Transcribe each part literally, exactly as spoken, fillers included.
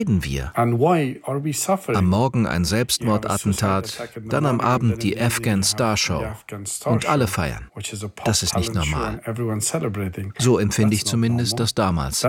leiden wir? Am Morgen ein Selbstmordattentat, dann am Abend die Afghan Star Show und alle feiern. Das ist nicht normal. So empfinde ich zumindest das damals.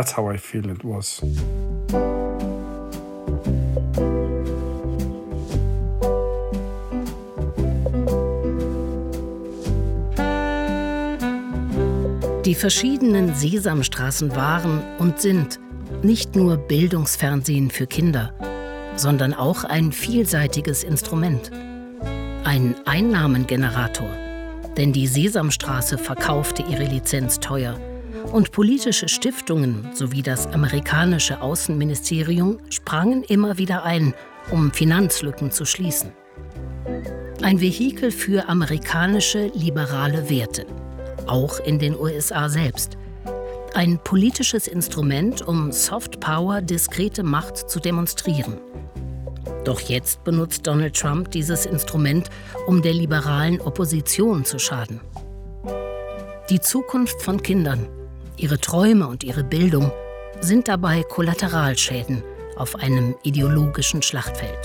Die verschiedenen Sesamstraßen waren und sind nicht nur Bildungsfernsehen für Kinder, sondern auch ein vielseitiges Instrument. Ein Einnahmengenerator, denn die Sesamstraße verkaufte ihre Lizenz teuer und politische Stiftungen sowie das amerikanische Außenministerium sprangen immer wieder ein, um Finanzlücken zu schließen. Ein Vehikel für amerikanische liberale Werte, auch in den U S A selbst. Ein politisches Instrument, um Soft Power, diskrete Macht zu demonstrieren. Doch jetzt benutzt Donald Trump dieses Instrument, um der liberalen Opposition zu schaden. Die Zukunft von Kindern, ihre Träume und ihre Bildung sind dabei Kollateralschäden auf einem ideologischen Schlachtfeld.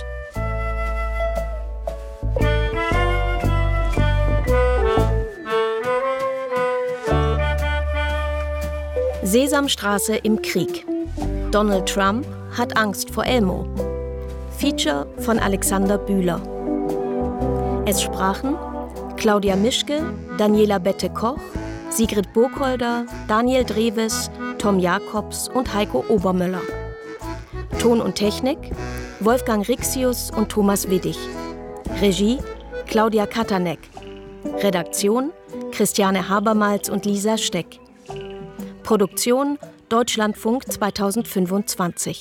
Sesamstraße im Krieg. Donald Trump hat Angst vor Elmo. Feature von Alexander Bühler. Es sprachen Claudia Mischke, Daniela Bette-Koch, Sigrid Burkholder, Daniel Dreves, Tom Jakobs und Heiko Obermöller. Ton und Technik Wolfgang Rixius und Thomas Widdig. Regie Claudia Katanek. Redaktion Christiane Habermals und Lisa Steck. Produktion Deutschlandfunk zweitausendfünfundzwanzig.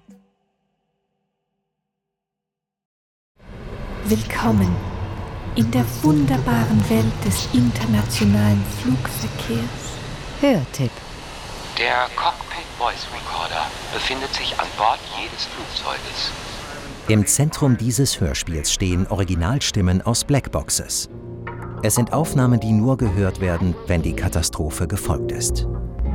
Willkommen in der wunderbaren Welt des internationalen Flugverkehrs. Hörtipp. Der Cockpit Voice Recorder befindet sich an Bord jedes Flugzeuges. Im Zentrum dieses Hörspiels stehen Originalstimmen aus Blackboxes. Es sind Aufnahmen, die nur gehört werden, wenn die Katastrophe gefolgt ist.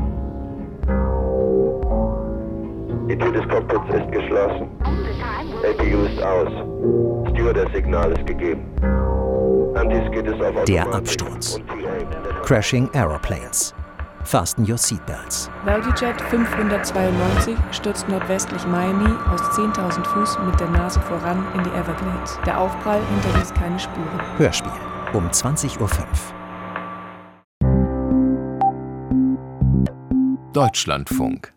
Die Tür des Cockpits ist geschlossen. A P U ist aus. Stewardess-Signal ist gegeben. Antiskid ist auf Automatik. Der Absturz. Crashing Aeroplanes. Fasten your seatbelts. ValueJet fünfhundertzweiundneunzig stürzt nordwestlich Miami aus zehntausend Fuß mit der Nase voran in die Everglades. Der Aufprall hinterließ keine Spuren. Hörspiel um zwanzig Uhr fünf. Deutschlandfunk.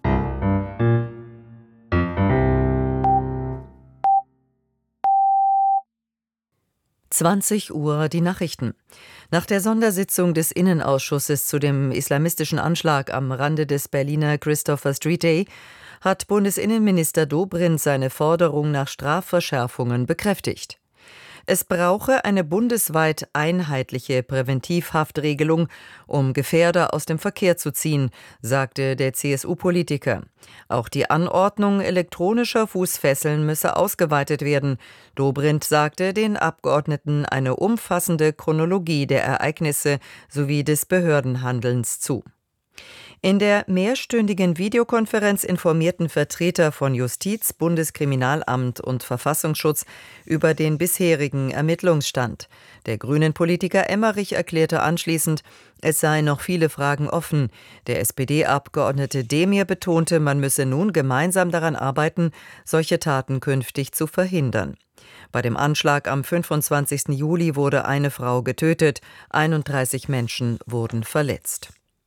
zwanzig Uhr die Nachrichten. Nach der Sondersitzung des Innenausschusses zu dem islamistischen Anschlag am Rande des Berliner Christopher Street Day hat Bundesinnenminister Dobrindt seine Forderung nach Strafverschärfungen bekräftigt. Es brauche eine bundesweit einheitliche Präventivhaftregelung, um Gefährder aus dem Verkehr zu ziehen, sagte der C S U-Politiker. Auch die Anordnung elektronischer Fußfesseln müsse ausgeweitet werden. Dobrindt sagte den Abgeordneten eine umfassende Chronologie der Ereignisse sowie des Behördenhandelns zu. In der mehrstündigen Videokonferenz informierten Vertreter von Justiz, Bundeskriminalamt und Verfassungsschutz über den bisherigen Ermittlungsstand. Der Grünen-Politiker Emmerich erklärte anschließend, es seien noch viele Fragen offen. Der S P D-Abgeordnete Demir betonte, man müsse nun gemeinsam daran arbeiten, solche Taten künftig zu verhindern. Bei dem Anschlag am fünfundzwanzigsten Juli wurde eine Frau getötet, einunddreißig Menschen wurden verletzt.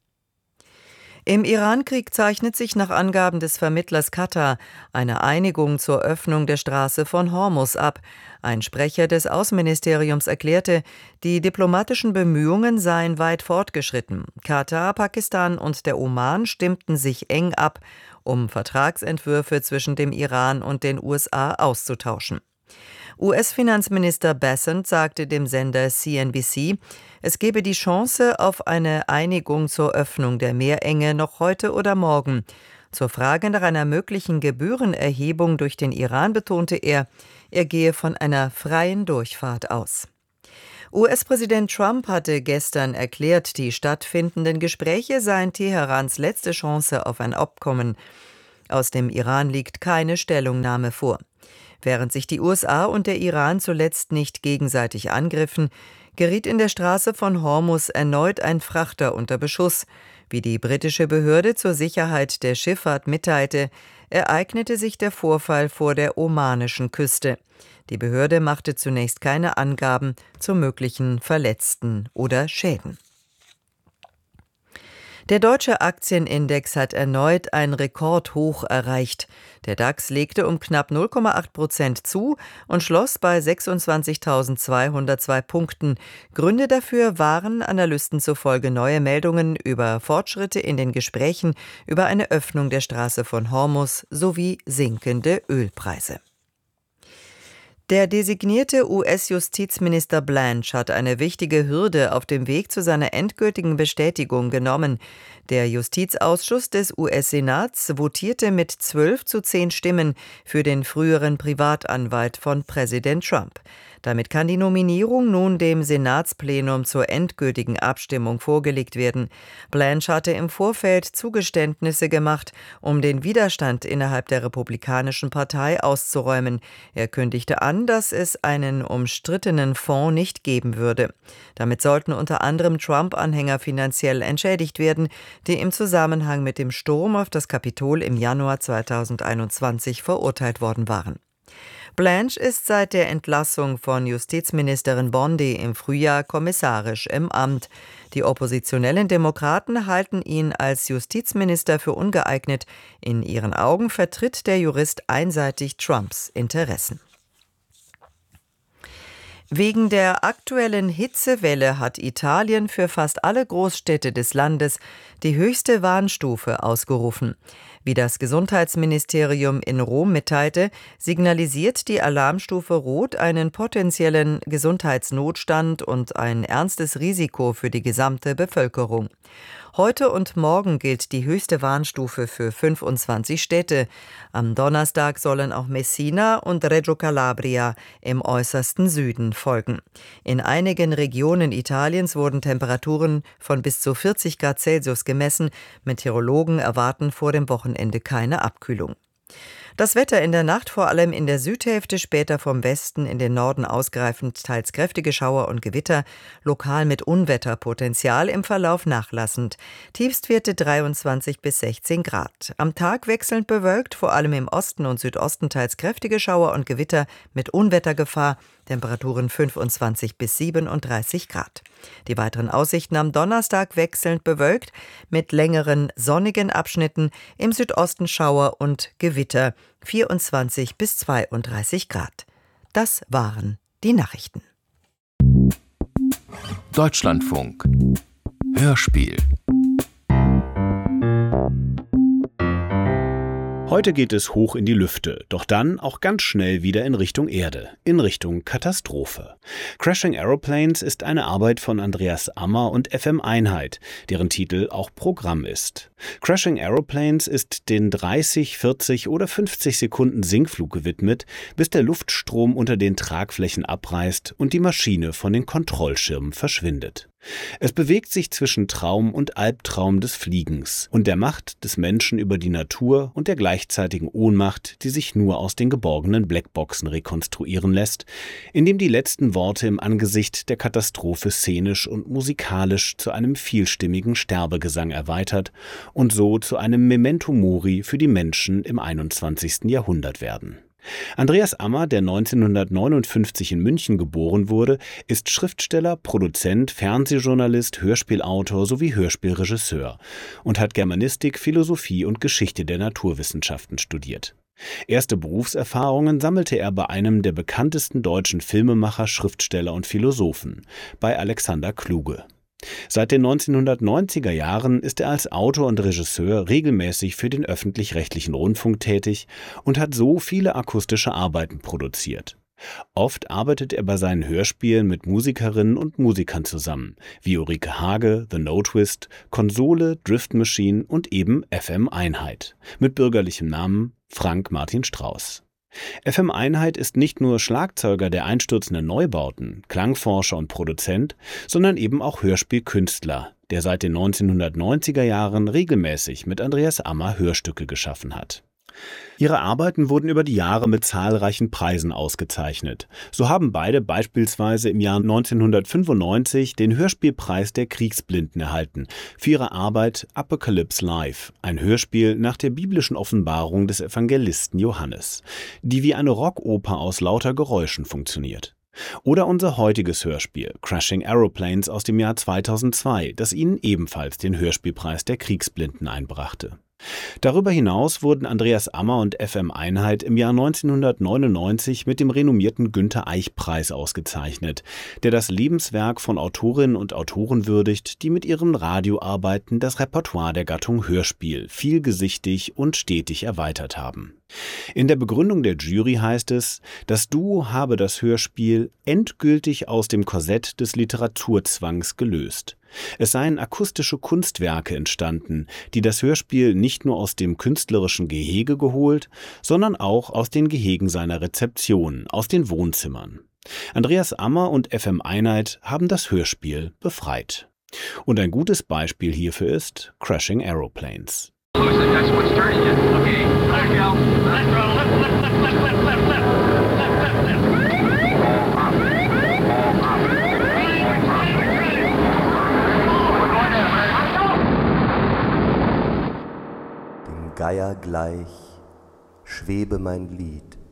Im Irankrieg zeichnet sich nach Angaben des Vermittlers Katar eine Einigung zur Öffnung der Straße von Hormuz ab. Ein Sprecher des Außenministeriums erklärte, die diplomatischen Bemühungen seien weit fortgeschritten. Katar, Pakistan und der Oman stimmten sich eng ab, um Vertragsentwürfe zwischen dem Iran und den U S A auszutauschen. U S-Finanzminister Bessent sagte dem Sender C N B C, es gebe die Chance auf eine Einigung zur Öffnung der Meerenge noch heute oder morgen. Zur Frage nach einer möglichen Gebührenerhebung durch den Iran betonte er, er gehe von einer freien Durchfahrt aus. U S-Präsident Trump hatte gestern erklärt, die stattfindenden Gespräche seien Teherans letzte Chance auf ein Abkommen. Aus dem Iran liegt keine Stellungnahme vor. Während sich die U S A und der Iran zuletzt nicht gegenseitig angriffen, geriet in der Straße von Hormuz erneut ein Frachter unter Beschuss. Wie die britische Behörde zur Sicherheit der Schifffahrt mitteilte, ereignete sich der Vorfall vor der omanischen Küste. Die Behörde machte zunächst keine Angaben zu möglichen Verletzten oder Schäden. Der deutsche Aktienindex hat erneut ein Rekordhoch erreicht. Der DAX legte um knapp null Komma acht Prozent zu und schloss bei sechsundzwanzigtausendzweihundertzwei Punkten. Gründe dafür waren Analysten zufolge neue Meldungen über Fortschritte in den Gesprächen über eine Öffnung der Straße von Hormuz sowie sinkende Ölpreise. Der designierte U S-Justizminister Blanche hat eine wichtige Hürde auf dem Weg zu seiner endgültigen Bestätigung genommen. Der Justizausschuss des U S-Senats votierte mit zwölf zu zehn Stimmen für den früheren Privatanwalt von Präsident Trump. Damit kann die Nominierung nun dem Senatsplenum zur endgültigen Abstimmung vorgelegt werden. Blanche hatte im Vorfeld Zugeständnisse gemacht, um den Widerstand innerhalb der Republikanischen Partei auszuräumen. Er kündigte an, dass es einen umstrittenen Fonds nicht geben würde. Damit sollten unter anderem Trump-Anhänger finanziell entschädigt werden, die im Zusammenhang mit dem Sturm auf das Kapitol im Januar zweitausendeinundzwanzig verurteilt worden waren. Blanche ist seit der Entlassung von Justizministerin Bondi im Frühjahr kommissarisch im Amt. Die oppositionellen Demokraten halten ihn als Justizminister für ungeeignet. In ihren Augen vertritt der Jurist einseitig Trumps Interessen. Wegen der aktuellen Hitzewelle hat Italien für fast alle Großstädte des Landes die höchste Warnstufe ausgerufen. Wie das Gesundheitsministerium in Rom mitteilte, signalisiert die Alarmstufe Rot einen potenziellen Gesundheitsnotstand und ein ernstes Risiko für die gesamte Bevölkerung. Heute und morgen gilt die höchste Warnstufe für fünfundzwanzig Städte. Am Donnerstag sollen auch Messina und Reggio Calabria im äußersten Süden folgen. In einigen Regionen Italiens wurden Temperaturen von bis zu vierzig Grad Celsius gemessen. Meteorologen erwarten vor dem Wochenende keine Abkühlung. Das Wetter in der Nacht, vor allem in der Südhälfte, später vom Westen in den Norden ausgreifend, teils kräftige Schauer und Gewitter, lokal mit Unwetterpotenzial, im Verlauf nachlassend. Tiefstwerte dreiundzwanzig bis sechzehn Grad. Am Tag wechselnd bewölkt, vor allem im Osten und Südosten teils kräftige Schauer und Gewitter mit Unwettergefahr, Temperaturen fünfundzwanzig bis siebenunddreißig Grad. Die weiteren Aussichten am Donnerstag wechselnd bewölkt mit längeren sonnigen Abschnitten, im Südosten Schauer und Gewitter, vierundzwanzig bis zweiunddreißig Grad. Das waren die Nachrichten. Deutschlandfunk Hörspiel. Heute geht es hoch in die Lüfte, doch dann auch ganz schnell wieder in Richtung Erde, in Richtung Katastrophe. Crashing Aeroplanes ist eine Arbeit von Andreas Ammer und F M Einheit, deren Titel auch Programm ist. Crashing Aeroplanes ist den dreißig, vierzig oder fünfzig Sekunden Sinkflug gewidmet, bis der Luftstrom unter den Tragflächen abreißt und die Maschine von den Kontrollschirmen verschwindet. Es bewegt sich zwischen Traum und Albtraum des Fliegens und der Macht des Menschen über die Natur und der gleichzeitigen Ohnmacht, die sich nur aus den geborgenen Blackboxen rekonstruieren lässt, indem die letzten Worte im Angesicht der Katastrophe szenisch und musikalisch zu einem vielstimmigen Sterbegesang erweitert und so zu einem Memento Mori für die Menschen im einundzwanzigsten Jahrhundert werden. Andreas Ammer, der neunzehnhundertneunundfünfzig in München geboren wurde, ist Schriftsteller, Produzent, Fernsehjournalist, Hörspielautor sowie Hörspielregisseur und hat Germanistik, Philosophie und Geschichte der Naturwissenschaften studiert. Erste Berufserfahrungen sammelte er bei einem der bekanntesten deutschen Filmemacher, Schriftsteller und Philosophen, bei Alexander Kluge. Seit den neunzehnhundertneunziger Jahren ist er als Autor und Regisseur regelmäßig für den öffentlich-rechtlichen Rundfunk tätig und hat so viele akustische Arbeiten produziert. Oft arbeitet er bei seinen Hörspielen mit Musikerinnen und Musikern zusammen, wie Ulrike Hage, The No Twist, Konsole, Drift Machine und eben F M Einheit, mit bürgerlichem Namen Frank Martin Strauß. F M Einheit ist nicht nur Schlagzeuger der einstürzenden Neubauten, Klangforscher und Produzent, sondern eben auch Hörspielkünstler, der seit den neunzehnhundertneunziger Jahren regelmäßig mit Andreas Ammer Hörstücke geschaffen hat. Ihre Arbeiten wurden über die Jahre mit zahlreichen Preisen ausgezeichnet. So haben beide beispielsweise im Jahr neunzehnhundertfünfundneunzig den Hörspielpreis der Kriegsblinden erhalten für ihre Arbeit Apocalypse Live, ein Hörspiel nach der biblischen Offenbarung des Evangelisten Johannes, die wie eine Rockoper aus lauter Geräuschen funktioniert. Oder unser heutiges Hörspiel Crashing Aeroplanes aus dem Jahr zweitausendzwei, das ihnen ebenfalls den Hörspielpreis der Kriegsblinden einbrachte. Darüber hinaus wurden Andreas Ammer und F M Einheit im Jahr neunzehnhundertneunundneunzig mit dem renommierten Günther-Eich-Preis ausgezeichnet, der das Lebenswerk von Autorinnen und Autoren würdigt, die mit ihren Radioarbeiten das Repertoire der Gattung Hörspiel vielgesichtig und stetig erweitert haben. In der Begründung der Jury heißt es, das Duo habe das Hörspiel endgültig aus dem Korsett des Literaturzwangs gelöst. Es seien akustische Kunstwerke entstanden, die das Hörspiel nicht nur aus dem künstlerischen Gehege geholt, sondern auch aus den Gehegen seiner Rezeption, aus den Wohnzimmern. Andreas Ammer und F M Einheit haben das Hörspiel befreit. Und ein gutes Beispiel hierfür ist Crashing Aeroplanes. Dem Geier gleich schwebe mein Lied